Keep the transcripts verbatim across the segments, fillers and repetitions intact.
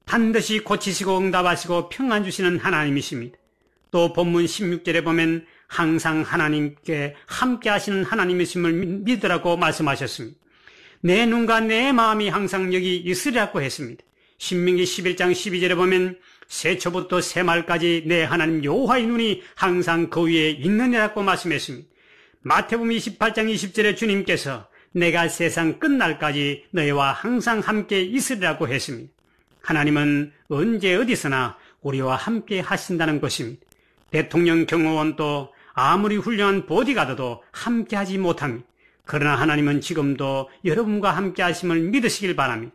반드시 고치시고 응답하시고 평안 주시는 하나님이십니다. 또 본문 십육 절에 보면 항상 하나님께 함께 하시는 하나님이심을 믿으라고 말씀하셨습니다. 내 눈과 내 마음이 항상 여기 있으리라고 했습니다. 신명기 십일 장 십이 절에 보면 새초부터 새말까지 내 하나님 여호와의 눈이 항상 그 위에 있느니라고 말씀했습니다. 마태복음 이십팔 장 이십 절에 주님께서 내가 세상 끝날까지 너희와 항상 함께 있으리라고 했습니다. 하나님은 언제 어디서나 우리와 함께 하신다는 것입니다. 대통령 경호원도 아무리 훌륭한 보디가드도 함께 하지 못합니다. 그러나 하나님은 지금도 여러분과 함께 하심을 믿으시길 바랍니다.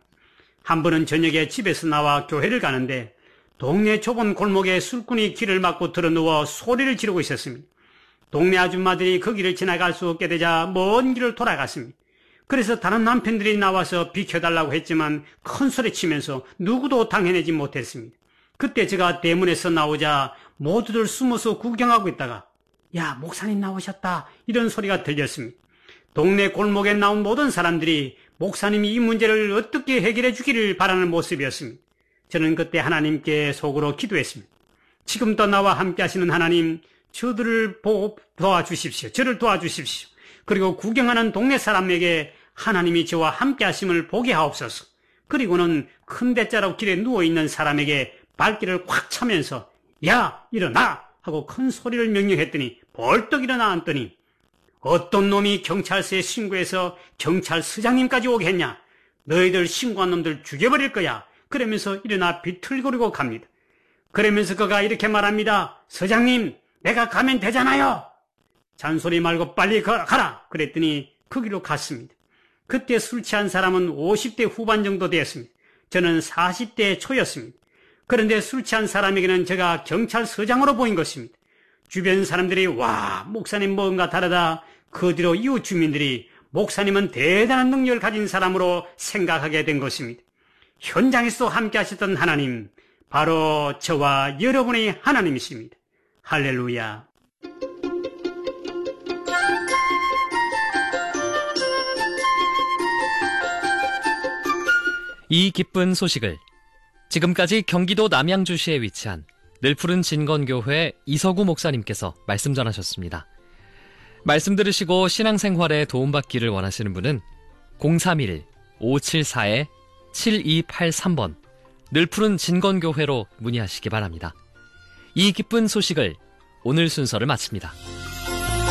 한 번은 저녁에 집에서 나와 교회를 가는데 동네 좁은 골목에 술꾼이 길을 막고 들어누워 소리를 지르고 있었습니다. 동네 아줌마들이 그 길을 지나갈 수 없게 되자 먼 길을 돌아갔습니다. 그래서 다른 남편들이 나와서 비켜달라고 했지만 큰 소리 치면서 누구도 당해내지 못했습니다. 그때 제가 대문에서 나오자 모두들 숨어서 구경하고 있다가 야, 목사님 나오셨다 이런 소리가 들렸습니다. 동네 골목에 나온 모든 사람들이 목사님이 이 문제를 어떻게 해결해 주기를 바라는 모습이었습니다. 저는 그때 하나님께 속으로 기도했습니다. 지금도 나와 함께 하시는 하나님, 저들을 보고 도와주십시오. 저를 도와주십시오. 그리고 구경하는 동네 사람에게 하나님이 저와 함께 하심을 보게 하옵소서. 그리고는 큰 대자로 길에 누워있는 사람에게 발길을 꽉 차면서 야, 일어나! 하고 큰 소리를 명령했더니 벌떡 일어나 앉더니 어떤 놈이 경찰서에 신고해서 경찰서장님까지 오게 했냐? 너희들 신고한 놈들 죽여버릴 거야. 그러면서 일어나 비틀거리고 갑니다. 그러면서 그가 이렇게 말합니다. 서장님, 내가 가면 되잖아요. 잔소리 말고 빨리 가라. 그랬더니 그 길로 갔습니다. 그때 술 취한 사람은 오십 대 후반 정도 되었습니다. 저는 사십 대 초였습니다. 그런데 술 취한 사람에게는 제가 경찰서장으로 보인 것입니다. 주변 사람들이 와, 목사님 뭔가 다르다. 그 뒤로 이웃 주민들이 목사님은 대단한 능력을 가진 사람으로 생각하게 된 것입니다. 현장에서 함께 하셨던 하나님, 바로 저와 여러분의 하나님이십니다. 할렐루야. 이 기쁜 소식을 지금까지 경기도 남양주시에 위치한 늘푸른 진건교회 이서구 목사님께서 말씀 전하셨습니다. 말씀 들으시고 신앙생활에 도움받기를 원하시는 분은 공삼일 오칠사 칠이팔삼 번 늘푸른 진건교회로 문의하시기 바랍니다. 이 기쁜 소식을 오늘 순서를 마칩니다.